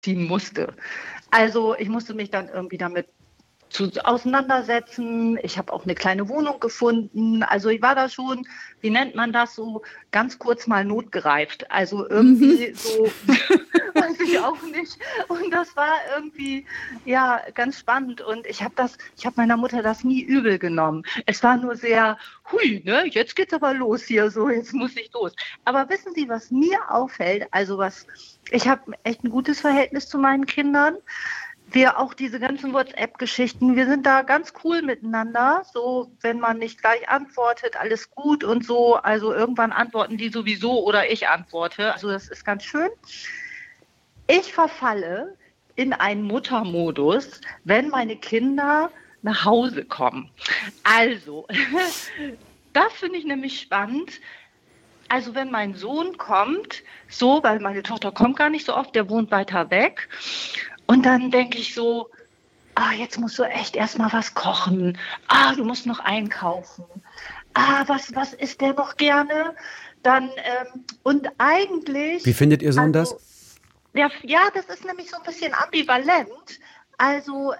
ziehen musste. Also ich musste mich dann irgendwie damit auseinandersetzen. Ich habe auch eine kleine Wohnung gefunden. Also ich war da schon, wie nennt man das, so ganz kurz mal notgereift. Also irgendwie so, weiß ich auch nicht. Und das war irgendwie, ja, ganz spannend. Und ich habe meiner Mutter das nie übel genommen. Es war nur sehr, hui, ne, jetzt geht's aber los hier, so, jetzt muss ich los. Aber wissen Sie, was mir auffällt? Also ich habe echt ein gutes Verhältnis zu meinen Kindern. Wir auch diese ganzen WhatsApp-Geschichten, wir sind da ganz cool miteinander. So, wenn man nicht gleich antwortet, alles gut und so. Also irgendwann antworten die sowieso oder ich antworte. Also das ist ganz schön. Ich verfalle in einen Muttermodus, wenn meine Kinder nach Hause kommen. Also, das finde ich nämlich spannend. Also wenn mein Sohn kommt, so, weil meine Tochter kommt gar nicht so oft, der wohnt weiter weg. Und dann denke ich so, jetzt musst du echt erstmal was kochen. Du musst noch einkaufen. Was isst der noch gerne? Dann, und eigentlich... Wie findet Ihr Sohn das? Ja, das ist nämlich so ein bisschen ambivalent. Also,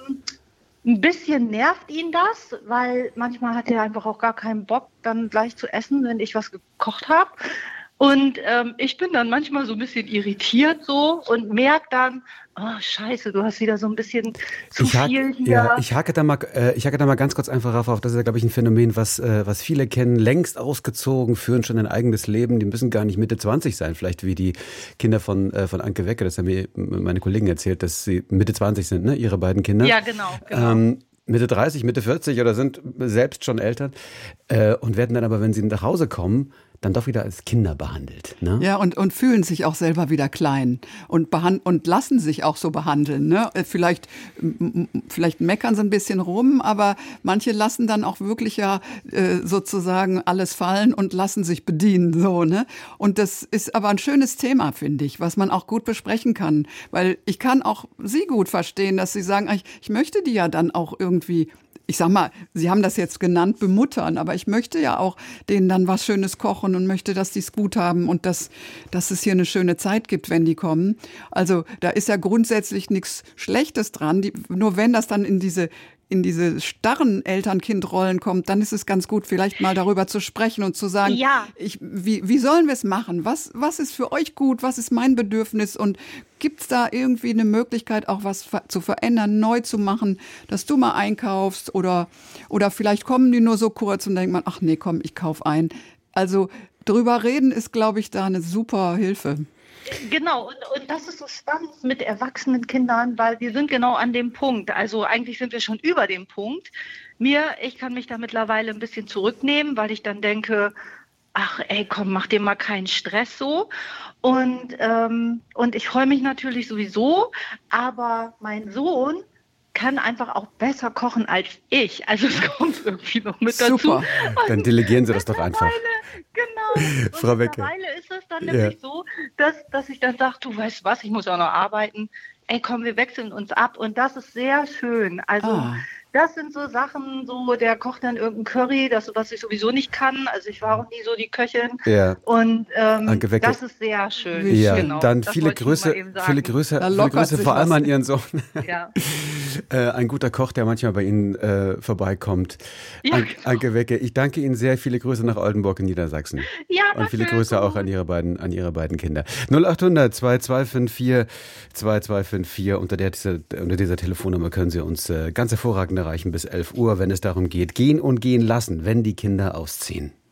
ein bisschen nervt ihn das, weil manchmal hat er einfach auch gar keinen Bock, dann gleich zu essen, wenn ich was gekocht habe. Und ich bin dann manchmal so ein bisschen irritiert so und merke dann, scheiße, du hast wieder so ein bisschen zu viel hier. Ja, ich hake da mal ganz kurz einfach auf. Das ist ja, glaube ich, ein Phänomen, was viele kennen. Längst ausgezogen, führen schon ein eigenes Leben. Die müssen gar nicht Mitte 20 sein. Vielleicht wie die Kinder von Anke Wecke. Das haben mir meine Kollegen erzählt, dass sie Mitte 20 sind, ne? Ihre beiden Kinder. Ja, genau. Mitte 30, Mitte 40 oder sind selbst schon Eltern und werden dann aber, wenn sie nach Hause kommen, dann doch wieder als Kinder behandelt. Ne? Ja, und fühlen sich auch selber wieder klein und lassen sich auch so behandeln. Ne? Vielleicht meckern sie ein bisschen rum, aber manche lassen dann auch wirklich sozusagen alles fallen und lassen sich bedienen. So, ne? Und das ist aber ein schönes Thema, finde ich, was man auch gut besprechen kann. Weil ich kann auch Sie gut verstehen, dass Sie sagen, ich möchte die ja dann auch irgendwie, ich sag mal, Sie haben das jetzt genannt, bemuttern, aber ich möchte ja auch denen dann was Schönes kochen und möchte, dass die es gut haben und dass es hier eine schöne Zeit gibt, wenn die kommen. Also da ist ja grundsätzlich nichts Schlechtes dran. Nur wenn das dann in diese starren Eltern-Kind-Rollen kommt, dann ist es ganz gut, vielleicht mal darüber zu sprechen und zu sagen, ja. Wie sollen wir es machen? Was ist für euch gut? Was ist mein Bedürfnis? Und gibt es da irgendwie eine Möglichkeit, auch was zu verändern, neu zu machen, dass du mal einkaufst? Oder vielleicht kommen die nur so kurz und denkt man, ach nee, komm, ich kauf ein. Also drüber reden ist, glaube ich, da eine super Hilfe. Genau, und das ist so spannend mit erwachsenen Kindern, weil wir sind genau an dem Punkt. Also eigentlich sind wir schon über dem Punkt. Ich kann mich da mittlerweile ein bisschen zurücknehmen, weil ich dann denke, ach ey, komm, mach dir mal keinen Stress so. Und ich freue mich natürlich sowieso, aber mein Sohn kann einfach auch besser kochen als ich. Also es kommt irgendwie noch mit dazu. Super. Dann delegieren Sie das doch einfach. Genau. Und Frau Wecke. mittlerweile ist es dann nämlich so, dass ich dann sage, du weißt was, ich muss auch noch arbeiten. Ey, komm, wir wechseln uns ab. Und das ist sehr schön. Also das sind so Sachen, so der kocht dann irgendein Curry, was ich sowieso nicht kann. Also ich war auch nie so die Köchin. Ja. Und das ist sehr schön. Ja, genau. dann viele Grüße vor allem an Ihren Sohn. Ja. Ein guter Koch, der manchmal bei Ihnen vorbeikommt. Ja, Anke Wecke, ich danke Ihnen sehr. Viele Grüße nach Oldenburg in Niedersachsen. Ja, und viele Grüße auch an Ihre beiden Kinder. 0800 2254 2254. Unter dieser Telefonnummer können Sie uns ganz hervorragend erreichen bis 11 Uhr, wenn es darum geht, gehen und gehen lassen, wenn die Kinder ausziehen.